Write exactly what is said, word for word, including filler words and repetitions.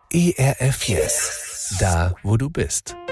E R F Yes. Da, wo du bist.